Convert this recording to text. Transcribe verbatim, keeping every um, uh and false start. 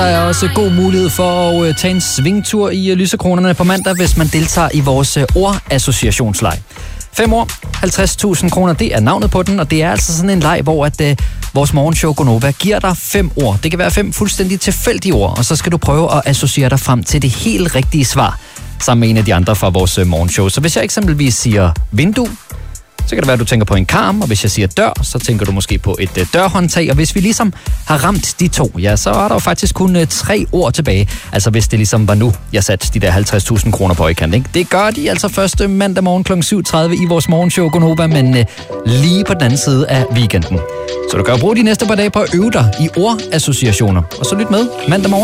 Der er også god mulighed for at tage en svingtur i lysekronerne på mandag, hvis man deltager i vores ordassociationsleg. Fem år, halvtreds tusind kroner, det er navnet på den, og det er altså sådan en leg, hvor at, uh, vores morgenshow Gonova giver dig fem ord. Det kan være fem fuldstændig tilfældige ord, og så skal du prøve at associere dig frem til det helt rigtige svar, sammen med en af de andre fra vores uh, morgenshow. Så hvis jeg eksempelvis siger vindue, så kan det være, at du tænker på en karm, og hvis jeg siger dør, så tænker du måske på et uh, dørhåndtag. Og hvis vi ligesom har ramt de to, ja, så er der jo faktisk kun uh, tre ord tilbage. Altså hvis det ligesom var nu, jeg satte de der halvtreds tusind kroner på højkant, ikke? Det gør de altså første mandag morgen klokken syv tredive i vores morgenshow Gonova, men uh, lige på den anden side af weekenden. Så du kan jo bruge de næste par dage på at øve dig i ordassociationer. Og så lyt med mandag morgen.